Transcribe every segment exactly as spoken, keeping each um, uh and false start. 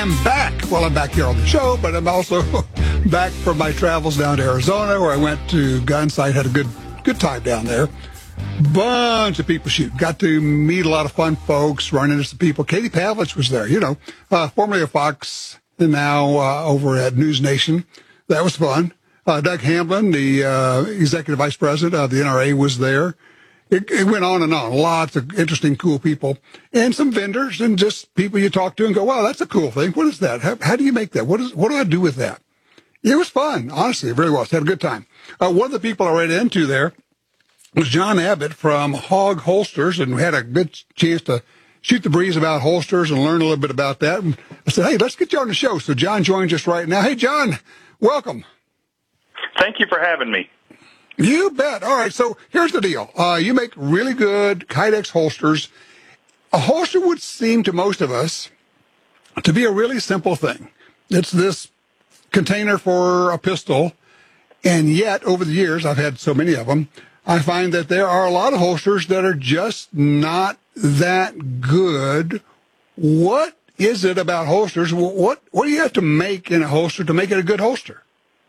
I'm back. Well, I'm back here on the show, but I'm also back from my travels down to Arizona, where I went to Gunsight, had a good good time down there. Bunch of people shooting. Got to meet a lot of fun folks, run into some people. Katie Pavlich was there, you know, uh, formerly of Fox, and now uh, over at News Nation. That was fun. Uh, Doug Hamblin, the uh, executive vice president of the N R A, was there. It, it went on and on. Lots of interesting, cool people, and some vendors, and just people you talk to and go, "Wow, that's a cool thing. What is that? How, how do you make that? What is? What do I do with that?" It was fun, honestly. It really was. Had a good time. Uh, one of the people I ran into there was John Abbott from Hog Holsters, and we had a good chance to shoot the breeze about holsters and learn a little bit about that. And I said, "Hey, let's get you on the show." So John joins us right now. Hey, John, welcome. Thank you for having me. You bet. All right, so here's the deal. Uh, you make really good Kydex holsters. A holster would seem to most of us to be a really simple thing. It's this container for a pistol, and yet over the years, I've had so many of them, I find that there are a lot of holsters that are just not that good. What is it about holsters? What, what do you have to make in a holster to make it a good holster?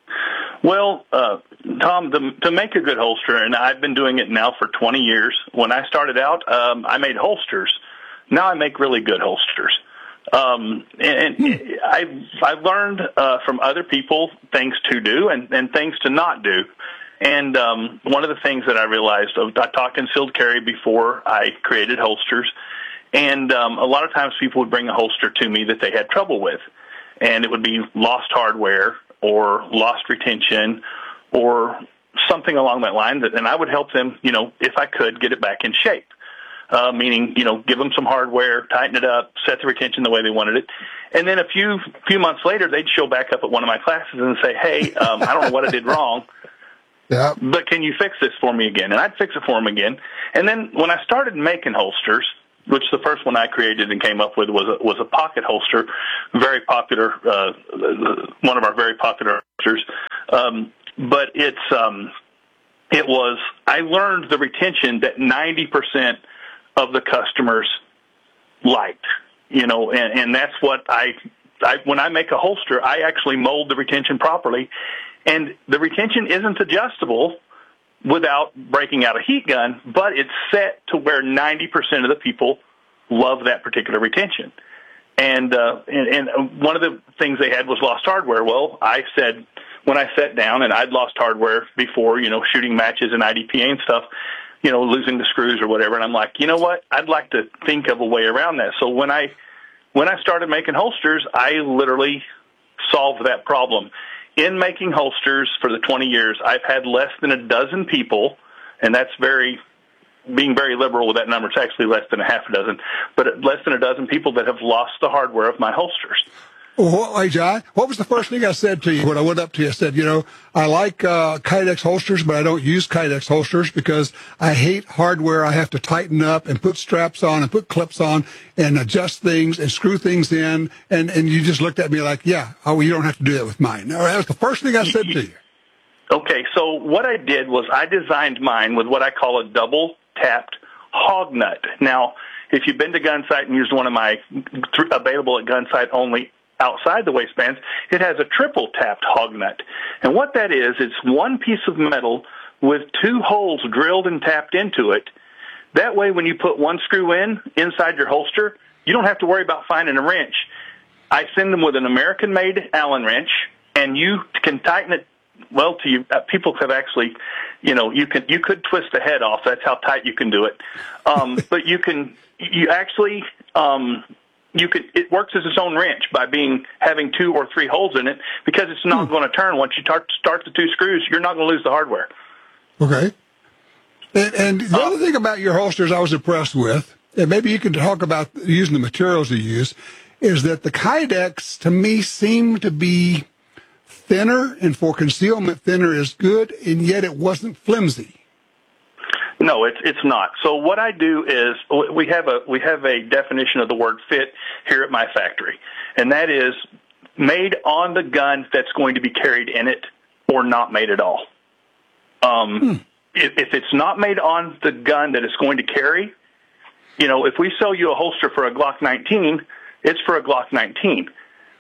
Well, uh, Tom, the, to make a good holster, and I've been doing it now for twenty years. When I started out, um, I made holsters. Now I make really good holsters. Um, and hmm. I've, I've learned uh, from other people things to do and, and things to not do. And um, one of the things that I realized, I taught concealed carry before I created holsters, and um, a lot of times people would bring a holster to me that they had trouble with, and it would be lost hardware or lost retention or something along that line, that, and I would help them, you know, if I could, get it back in shape, uh, meaning, you know, give them some hardware, tighten it up, set the retention the way they wanted it. And then a few few months later, they'd show back up at one of my classes and say, hey, um, I don't know what I did wrong, yeah. but can you fix this for me again? And I'd fix it for them again. And then when I started making holsters, which the first one I created and came up with was a, was a pocket holster, very popular, uh, one of our very popular holsters. Um, but it's, um, it was, I learned the retention that ninety percent of the customers liked, you know, and, and that's what I, I, when I make a holster, I actually mold the retention properly, and the retention isn't adjustable without breaking out a heat gun, but it's set to where ninety percent of the people love that particular retention. And, uh, and, and one of the things they had was lost hardware. Well, I said, when I sat down, and I'd lost hardware before, you know, shooting matches and I D P A and stuff, you know, losing the screws or whatever. And I'm like, you know what? I'd like to think of a way around that. So when I, when I started making holsters, I literally solved that problem. In making holsters for the twenty years, I've had less than a dozen people, and that's very, being very liberal with that number. It's actually less than a half a dozen, but less than a dozen people that have lost the hardware of my holsters. Well, hey, John, what was the first thing I said to you when I went up to you? I said, you know, I like uh, Kydex holsters, but I don't use Kydex holsters because I hate hardware. I have to tighten up and put straps on and put clips on and adjust things and screw things in. And, and you just looked at me like, yeah, oh, you don't have to do that with mine. That was the first thing I said to you. Okay, so what I did was I designed mine with what I call a double-tapped hog nut. Now, if you've been to Gunsight and used one of my th- available at Gunsight only outside the waistbands, it has a triple-tapped hog nut. And what that is, it's one piece of metal with two holes drilled and tapped into it. That way, when you put one screw in inside your holster, you don't have to worry about finding a wrench. I send them with an American-made Allen wrench, and you can tighten it. Well, to you, uh, people have actually, you know, you can you could twist the head off. That's how tight you can do it. Um, but you can, you actually, um, you could. It works as its own wrench by being having two or three holes in it, because it's not hmm. going to turn once you start start the two screws. You're not going to lose the hardware. Okay. And, and the uh, other thing about your holsters I was impressed with, and maybe you can talk about using the materials you use, is that the Kydex to me seemed to be thinner, and for concealment, thinner is good, and yet it wasn't flimsy. No, it's it's not. So what I do is we have a we have a definition of the word fit here at my factory, and that is made on the gun that's going to be carried in it, or not made at all. Um, hmm. if, if it's not made on the gun that it's going to carry, you know, if we sell you a holster for a Glock nineteen, it's for a Glock nineteen.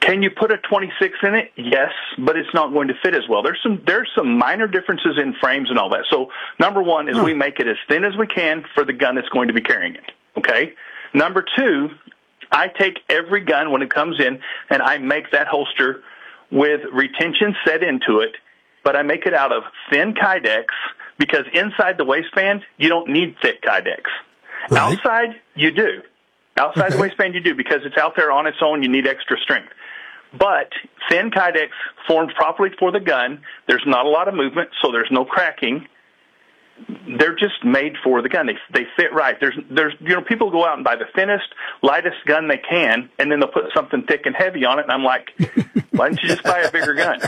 Can you put a twenty-six in it? Yes, but it's not going to fit as well. There's some there's some minor differences in frames and all that. So number one is hmm. we make it as thin as we can for the gun that's going to be carrying it. Okay. Number two, I take every gun when it comes in and I make that holster with retention set into it, but I make it out of thin Kydex because inside the waistband you don't need thick Kydex. Right. Outside you do. Outside okay. the waistband you do because it's out there on its own. You need extra strength. But thin Kydex formed properly for the gun. There's not a lot of movement, so there's no cracking. They're just made for the gun. They they fit right. There's there's you know people go out and buy the thinnest, lightest gun they can, and then they'll put something thick and heavy on it. And I'm like, why don't you just buy a bigger gun?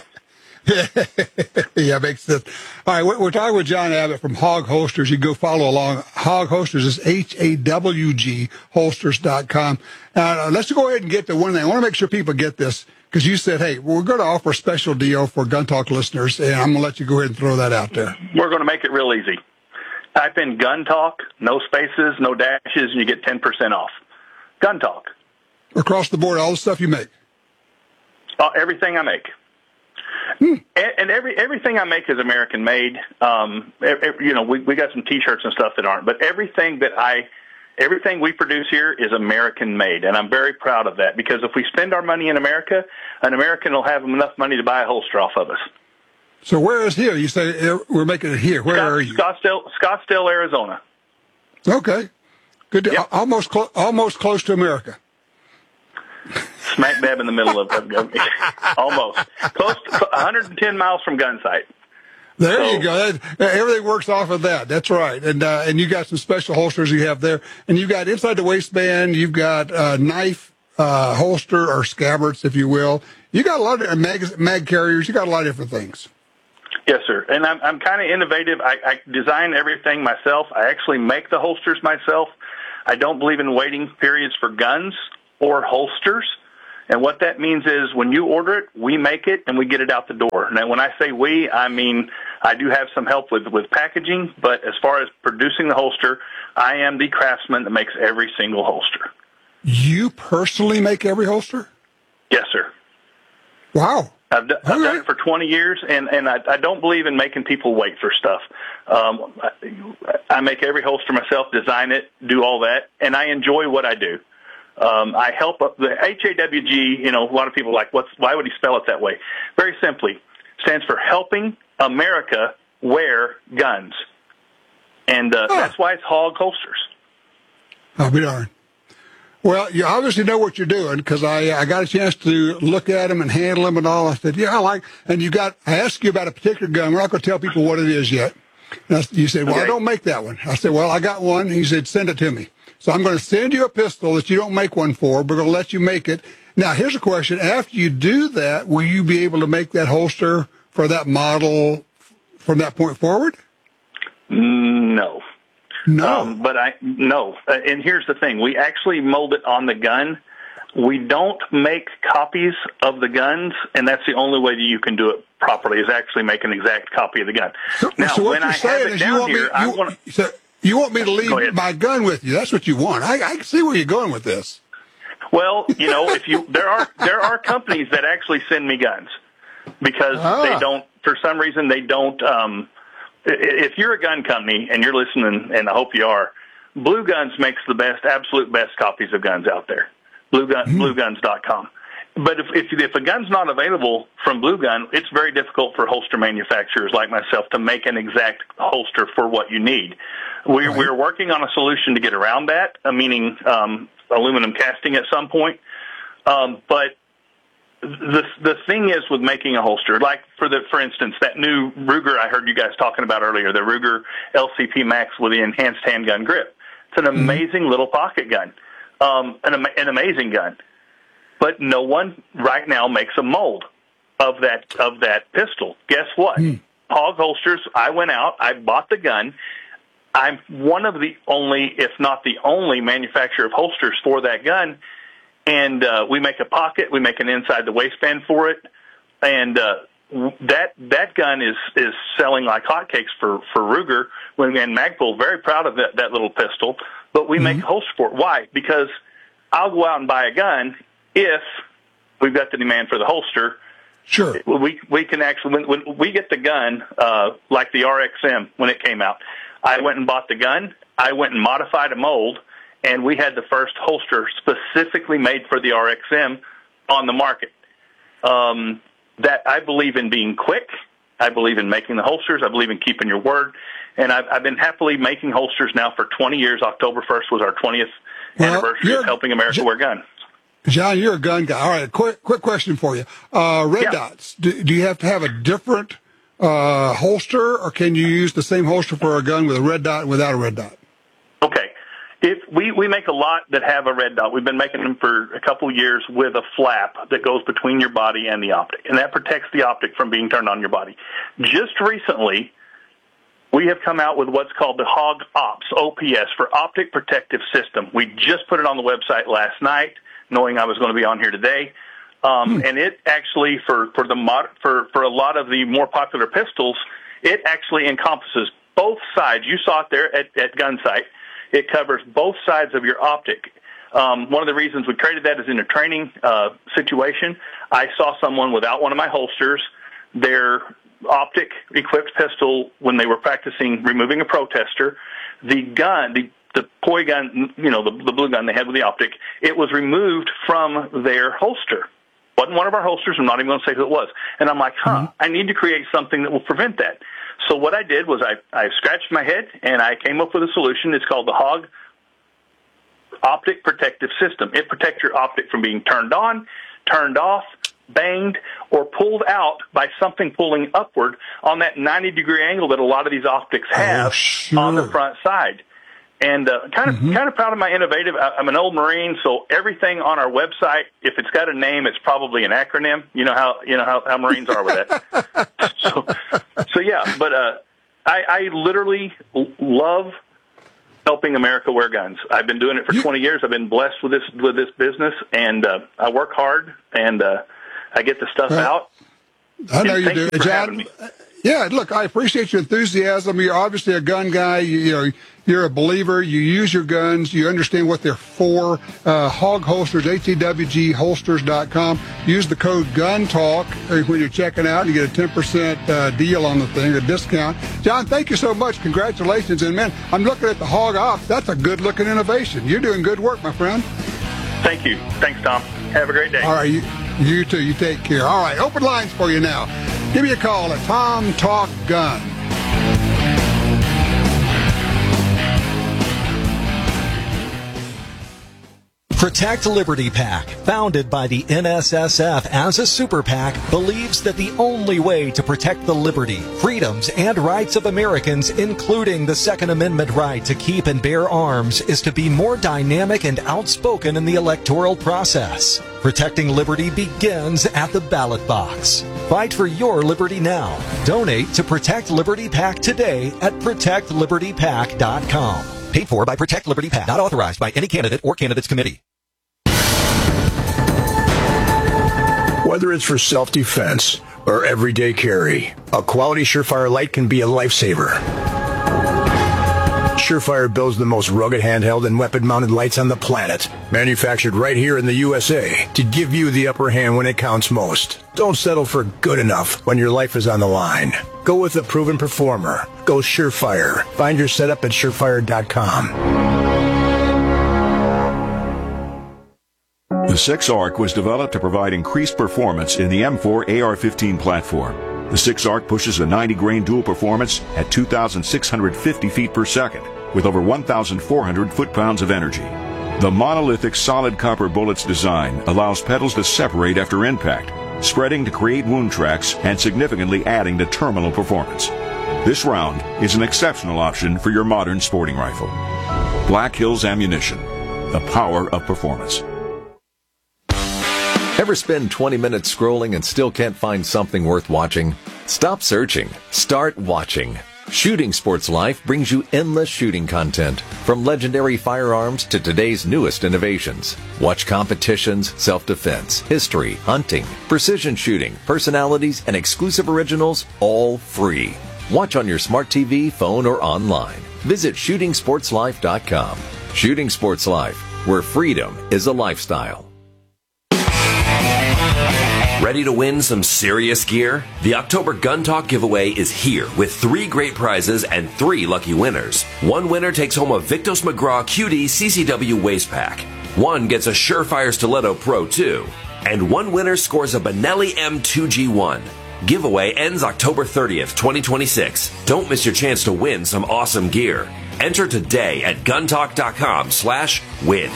Yeah, makes sense. All right, we're talking with John Abbott from Hawg Holsters. You can go follow along. Hawg Holsters is H A W G holsters dot com. Now, let's go ahead and get to one thing. I want to make sure people get this because you said, hey, we're going to offer a special deal for Gun Talk listeners, and I'm going to let you go ahead and throw that out there. We're going to make it real easy. Type in Gun Talk, no spaces, no dashes, and you get ten percent off. Gun Talk. Across the board, all the stuff you make? Uh, everything I make. Hmm. And, and every everything I make is American made. Um, every, you know, we we got some T-shirts and stuff that aren't, but everything that I, everything we produce here is American made, and I'm very proud of that because if we spend our money in America, an American will have enough money to buy a holster off of us. So where is here? You say we're making it here. Where Scott, are you? Scottsdale, Scottsdale, Arizona. Okay, good. To, yep. Almost clo- almost close to America. Smack dab in the middle of, of, of almost close to one hundred ten miles from Gunsight. There so, you go. That, everything works off of that. That's right. And uh, and you got some special holsters you have there, and you've got inside the waistband. You've got uh, knife uh, holster or scabbards, if you will. You got a lot of mag, mag carriers. You got a lot of different things. Yes, sir. And I'm I'm kind of innovative. I, I design everything myself. I actually make the holsters myself. I don't believe in waiting periods for guns or holsters. And what that means is when you order it, we make it and we get it out the door. Now, when I say we, I mean I do have some help with, with packaging, but as far as producing the holster, I am the craftsman that makes every single holster. You personally make every holster? Yes, sir. Wow. I've, d- I've right. done it for twenty years, and, and I, I don't believe in making people wait for stuff. Um, I, I make every holster myself, design it, do all that, and I enjoy what I do. Um, I help up the H A W G, you know, a lot of people are like, what's, why would he spell it that way? Very simply, stands for Helping America Wear Guns. And uh, oh. that's why it's Hawg Holsters. I'll be darned. Well, you obviously know what you're doing because I I got a chance to look at them and handle them and all. I said, yeah, I like, and you got, I asked you about a particular gun. We're not going to tell people what it is yet. And I, you said, well, okay. I don't make that one. I said, well, I got one. He said, send it to me. So I'm going to send you a pistol that you don't make one for. We're going to let you make it. Now, here's a question. After you do that, will you be able to make that holster for that model from that point forward? No. No. Um, but I, no. Uh, and here's the thing. We actually mold it on the gun. We don't make copies of the guns, and that's the only way that you can do it properly is actually make an exact copy of the gun. So, now, so what when you're I saying have it is down you want here, me, I you, want to... So you want me to leave my gun with you. That's what you want. I, I can see where you're going with this. Well, you know, if you there are there are companies that actually send me guns because ah. they don't, for some reason, they don't. Um, if you're a gun company and you're listening, and I hope you are, Blue Guns makes the best, absolute best copies of guns out there. Blue Gun, mm. blue guns dot com. But if, if if a gun's not available from Blue Gun, it's very difficult for holster manufacturers like myself to make an exact holster for what you need. We're, right. we're working on a solution to get around that, uh, meaning um, aluminum casting at some point. Um, but the the thing is with making a holster, like for the for instance, that new Ruger I heard you guys talking about earlier, the Ruger L C P Max with the enhanced handgun grip. It's an amazing mm-hmm. little pocket gun, um, an, an amazing gun. But no one right now makes a mold of that of that pistol. Guess what? Mm. Hawg Holsters, I went out, I bought the gun. I'm one of the only, if not the only, manufacturer of holsters for that gun. And uh, we make a pocket, we make an inside the waistband for it. And uh, that that gun is, is selling like hotcakes for, for Ruger. And Magpul, very proud of that, that little pistol. But we mm-hmm. make a holster for it. Why? Because I'll go out and buy a gun if we've got the demand for the holster. Sure. We we can actually, when, when we get the gun, uh, like the R X M when it came out, I went and bought the gun. I went and modified a mold, and we had the first holster specifically made for the R X M on the market. Um, that I believe in being quick. I believe in making the holsters. I believe in keeping your word. And I've, I've been happily making holsters now for twenty years. October first was our twentieth well, anniversary of helping America J- wear guns. John, you're a gun guy. All right, quick quick question for you. Uh, red yeah. dots, do, do you have to have a different uh, holster, or can you use the same holster for a gun with a red dot and without a red dot? Okay. If we, we make a lot that have a red dot. We've been making them for a couple years with a flap that goes between your body and the optic, and that protects the optic from being turned on your body. Just recently, we have come out with what's called the Hog Ops, O P S, for Optic Protective System. We just put it on the website last night, knowing I was going to be on here today. Um, hmm. And it actually, for, for, the mod, for, for a lot of the more popular pistols, it actually encompasses both sides. You saw it there at, at Gunsight. It covers both sides of your optic. Um, one of the reasons we created that is in a training uh, situation. I saw someone without one of my holsters. Their optic-equipped pistol, when they were practicing removing a protester, the gun, the, the P O I gun, you know, the, the blue gun they had with the optic, it was removed from their holster. Wasn't one of our holsters. I'm not even going to say who it was. And I'm like, huh, mm-hmm. I need to create something that will prevent that. So what I did was I, I scratched my head, and I came up with a solution. It's called the Hog Optic Protective System. It protects your optic from being turned on, turned off, banged, or pulled out by something pulling upward on that ninety-degree angle that a lot of these optics have oh, sure. on the front side. And uh, kind of mm-hmm. kind of proud of my innovative. I'm an old Marine, so everything on our website, if it's got a name, it's probably an acronym. You know how you know how, how Marines are with that. so, so yeah, but uh, I, I literally love helping America wear guns. I've been doing it for twenty years. I've been blessed with this with this business, and uh, I work hard, and uh, I get the stuff well, out. I know and you do, you John. Yeah, look, I appreciate your enthusiasm. You're obviously a gun guy. You, you know, you're a believer. You use your guns. You understand what they're for. Uh, Hog Holsters, H E W G holsters dot com. Use the code GUNTALK when you're checking out. You get a ten percent uh, deal on the thing, a discount. John, thank you so much. Congratulations. And, man, I'm looking at the Hog Ops. That's a good-looking innovation. You're doing good work, my friend. Thank you. Thanks, Tom. Have a great day. All right, you, you too. You take care. All right, open lines for you now. Give me a call at Tom Talk Gun. Protect Liberty PAC, founded by the N S S F as a super PAC, believes that the only way to protect the liberty, freedoms, and rights of Americans, including the Second Amendment right to keep and bear arms, is to be more dynamic and outspoken in the electoral process. Protecting liberty begins at the ballot box. Fight for your liberty now. Donate to Protect Liberty PAC today at protect liberty pac dot com. Paid for by Protect Liberty PAC. Not authorized by any candidate or candidates committee. Whether it's for self-defense or everyday carry, a quality Surefire light can be a lifesaver. Surefire builds the most rugged handheld and weapon-mounted lights on the planet, manufactured right here in the U S A to give you the upper hand when it counts most. Don't settle for good enough when your life is on the line. Go with a proven performer. Go Surefire. Find your setup at surefire dot com. The six ARC was developed to provide increased performance in the M four A R fifteen platform. The six ARC pushes a ninety grain dual performance at two thousand six hundred fifty feet per second with over one thousand four hundred foot-pounds of energy. The monolithic solid copper bullet's design allows petals to separate after impact, spreading to create wound tracks and significantly adding to terminal performance. This round is an exceptional option for your modern sporting rifle. Black Hills Ammunition, the power of performance. Ever spend twenty minutes scrolling and still can't find something worth watching? Stop searching. Start watching. Shooting Sports Life brings you endless shooting content, from legendary firearms to today's newest innovations. Watch competitions, self-defense, history, hunting, precision shooting, personalities, and exclusive originals, all free. Watch on your smart T V, phone, or online. Visit shooting sports life dot com. Shooting Sports Life, where freedom is a lifestyle. Ready to win some serious gear? The October Gun Talk giveaway is here with three great prizes and three lucky winners. One winner takes home a Victos McGraw Q D C C W waist pack. One gets a Surefire Stiletto Pro two. And one winner scores a Benelli M two G one. Giveaway ends October thirtieth, twenty twenty-six. Don't miss your chance to win some awesome gear. Enter today at guntalk.com slash win.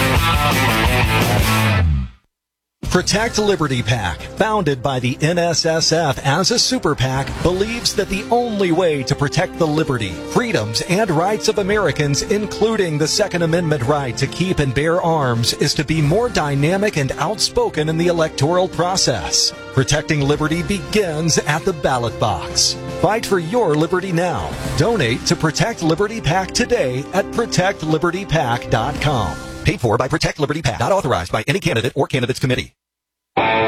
Protect Liberty PAC, founded by the N S S F as a super PAC, believes that the only way to protect the liberty, freedoms, and rights of Americans, including the Second Amendment right to keep and bear arms, is to be more dynamic and outspoken in the electoral process. Protecting liberty begins at the ballot box. Fight for your liberty now. Donate to Protect Liberty PAC today at protect liberty pac dot com. Paid for by Protect Liberty PAC. Not authorized by any candidate or candidates committee.